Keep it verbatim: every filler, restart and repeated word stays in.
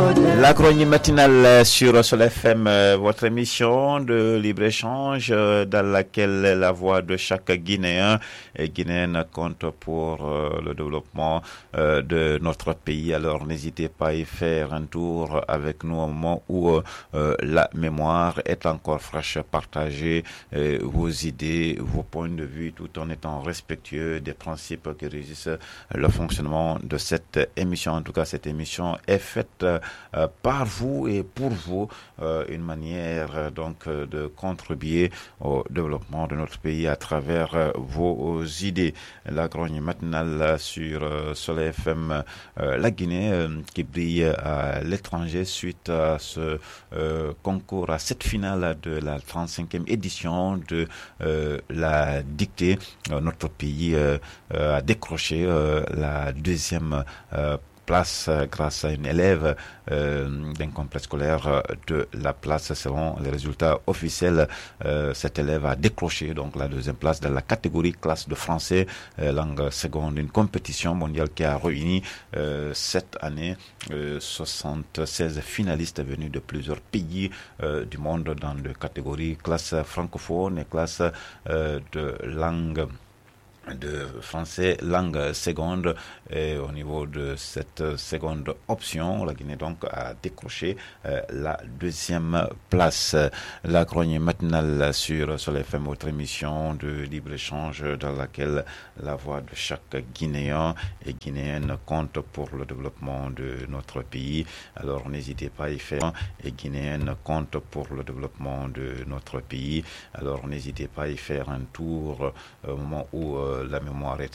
La chronique matinale sur Sol F M, votre émission de libre-échange dans laquelle la voix de chaque Guinéen et Guinéenne compte pour le développement de notre pays. Alors n'hésitez pas à y faire un tour avec nous au moment où la mémoire est encore fraîche. Partagez vos idées, vos points de vue tout en étant respectueux des principes qui régissent le fonctionnement de cette émission. En tout cas, cette émission est faite euh, par vous et pour vous, euh, une manière euh, donc euh, de contribuer au développement de notre pays à travers euh, vos idées. La grogne matinale sur euh, Soleil F M, euh, la Guinée euh, qui brille à l'étranger suite à ce euh, concours, à cette finale de la trente-cinquième édition de euh, la dictée. Euh, notre pays euh, euh, a décroché euh, la deuxième euh, place euh, grâce à une élève euh, d'un complexe scolaire de la place. Selon les résultats officiels, euh, cette élève a décroché donc la deuxième place dans la catégorie classe de français euh, langue seconde, une compétition mondiale qui a réuni euh, cette année euh, soixante-seize finalistes venus de plusieurs pays euh, du monde dans les catégories classe francophone et classe euh, de langue de français langue seconde. Et au niveau de cette seconde option, la Guinée donc a décroché euh, la deuxième place. La chronique matinale sur Soleil F M, votre émission de libre-échange dans laquelle la voix de chaque Guinéen et Guinéenne compte pour le développement de notre pays. Alors n'hésitez pas à y faire. Et Guinéenne compte pour le développement de notre pays. Alors n'hésitez pas à y faire un tour au moment où euh, la mémoire est